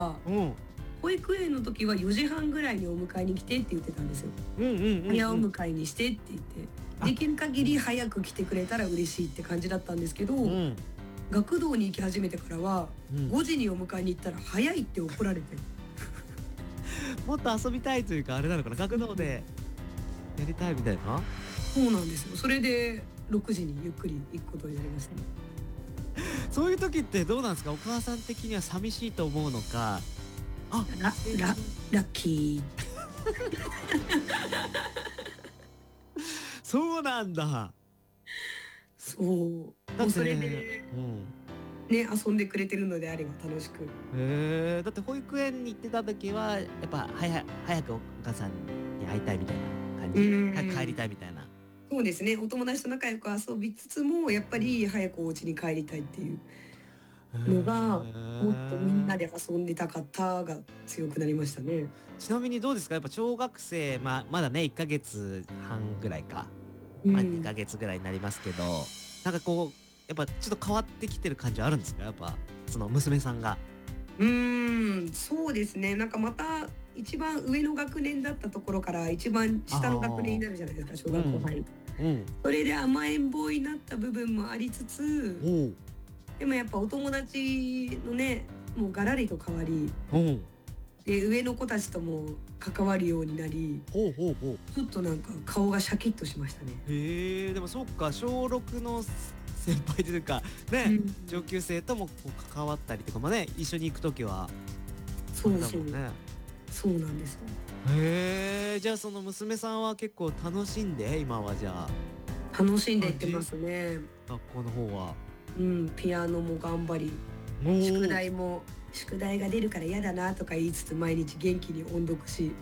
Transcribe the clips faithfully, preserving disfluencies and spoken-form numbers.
うん。 保育園の時はよじはんぐらいにお迎えに来てって言ってたんですよ。 うんうんうんうん。 早お迎えにしてって言って、できる限り早く来てくれたら嬉しいって感じだったんですけど、 うん。 学童に行き始めてからは、 うん。 ごじにお迎えに行ったら早いって怒られて。 もっと遊びたいというかあれなのかな、学童でやりたいみたいな。 そうなんですよ。それでろくじにゆっくり行くことになりましたね。 そういう時ってどうなんですか、お母さん的には寂しいと思うのか、あ、 ラララッキー。 そうなんだ。 そう。もだってうそれね、 でうん。 ね、遊んでくれてるのであれば楽しく。 へえ、だって保育園に行ってた時はやっぱ早早くお母さんに会いたいみたいな感うじ？ ーん。 早く帰りたいみたいな。 そうですね。お友達と仲良く遊びつつも、やっぱうん。 り早くお家に帰りたいっていうへのが、もっとみんなえ。 で遊んでたかったが強くなりましたね。 ちなみにどうですか？やっぱ小学生、ままだねいっかげつはんぐらいか。まあ、2 うん。 ヶ月ぐらいになりますけど、なんかこう、やっぱちょっと変わってきてる感じはあるんですか？やっぱ、その娘さんが。 うーん、そうですね。なんかまた一番上の学年だったところから一番あ下の学年にあ。 なるじゃないですか、小うん。 学校入る。 うん。 それで甘えん坊になった部分もありつつ、 おお。 でもやっぱお友達のね、もうガラリと変わり、 うん。 で、上の子たちとも関わるようになり、 ほうほうほう。 ちょっとなんか顔がシャキッとしましたね。 へえ、でもそっか、小ろくの先輩というか、ね、 うん。 上級生ともこう関わったりとかもね、一緒に行く時は、あれそうそう。 だもんね。 そうなんですよ。 へえ、じゃあその娘さんは結構楽しんで、今はじゃあ、 楽しんでいっ感じ？ てますね。 学校の方は。 うん、ピアノも頑張り、 お宿お。 題も宿題が出るから嫌だなとか言いつつ毎日元気に音読し、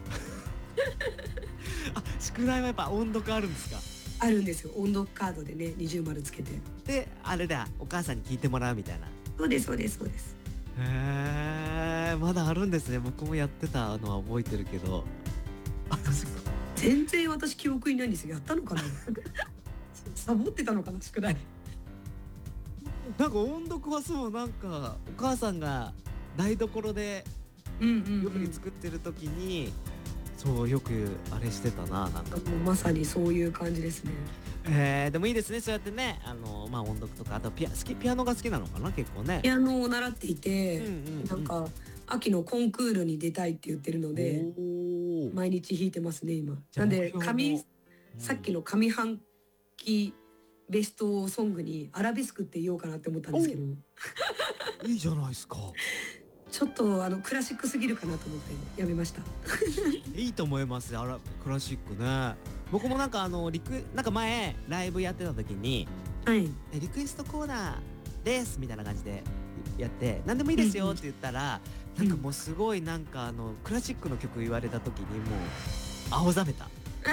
あ、宿題はやっぱ音読あるんですか？ あるんですよ。音読カードでね、二重丸つけて。 で、あれだ、お母さんに聞いてもらうみたいな。 そうですそうですそうです。 へえ、まだあるんですね。僕もやってたのは覚えてるけど。あ、そっか。 全然私記憶にないんですよ。やったのかな？サボってたのかな、宿題。 なんか音読はそう、なんかお母さんが台所でうんうん料理うん。 作ってる時に、そうよくあれしてたな、なんか。 もうまさにそういう感じですね。 えー、でもいいですね、そうやってね、あの、まあ、音読とか、あとピア好きピアノが好きなのかな、結構ね。 ピアノを習っていうんて、 うんうん。 なんか秋のコンクールに出たいって言ってるので、 おお。 毎日弾いてますね、今。 じゃ、目なんで、上標もうん。 さっきの上半期ベストソングにアラベスクって言おうかなって思ったんですけお、 ど、 いいじゃないすか。 ちょっとあのクラシックすぎるかなと思ってやめました。 いいと思いますよ、あらクラシックね。僕もなんかあのリクなんか前ライブやってた時に、 はい。 え、リクエストコーナーですみたいな感じでやって、何でもいいですよって言ったら、なんかうん。 もうすごいなんかあのクラシックの曲言われた時にもう青ざめた。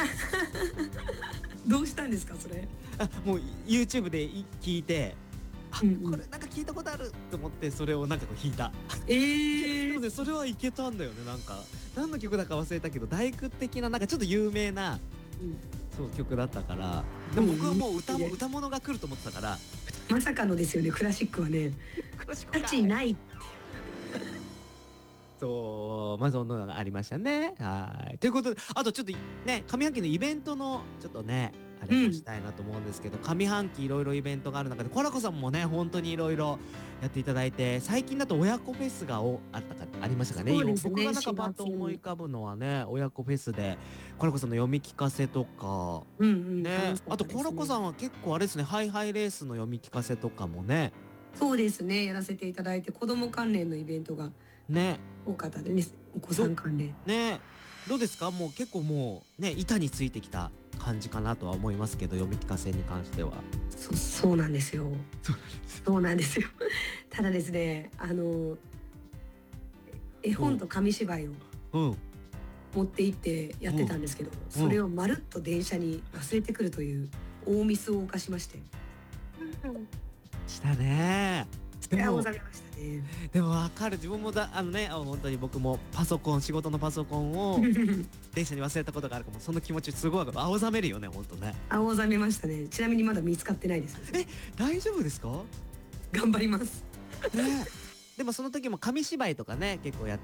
どうしたんですか、それ？ あ、もう YouTube でい聞いて、あ、 うんうん。 これなんか聞いたことあると思ってそれをなんかこう弾いた。でええ。 もね、それはいけたんだよね、なんか。何の曲だか忘れたけど、大工的ななんかちょっと有名な、 うん。 そう曲だったから、でももう、 僕はもう歌もいや、 歌物が来ると思ってたから、 まさかのですよね、クラシックはね。 クラシック価かい。 値ない。 そう、ま、そんなのがありましたね。はい。ということで、あとちょっとね、上半期のイベントのちょっとね、あれもしうん。 たいなと思うんですけど、上半期いろいろイベントがある中で、コラコさんもね、ほんとにいろいろやっていただいて、最近だと親子フェスがおあったかありましたかね。 そうよですね、 僕がなんかパッ 4 と思い月に。 浮かぶのはね、親子フェスで、コラコさんの読み聞かせとか、 うんうん、楽ね、 しかっあとたですね。 コラコさんは結構あれですね、ハイハイレースの読み聞かせとかもね、 そうですね、やらせていただいて、子供関連のイベントがね、 多かったですね、お子さどん関連。 ね、どうですか？もう結構もうね、板についてきた感じかなとは思いますけど、読み聞かせに関しては。 そそうなんですよ。 そうなんです。 そうなんですよ。ただですね、あの、絵うん、 本と紙芝居をうん、 持って行ってやってうん、 たんですけど、 うん。 それをまるっと電車に忘れてくるという大ミスを犯しまして。 したね。でいや、大もざめましたね。 でも分かる。自分もだあのね、あの、ほんとに僕もパソコン仕事のパソコンを電車に忘れたことがあるから、もうその気持ちすごい分かる。青ざめるよね、ほんとね。 青ざめましたね。ちなみにまだ見つかってないです。 え、大丈夫ですか？ 頑張ります。 ね。 でもその時も紙芝居とかね結構やっ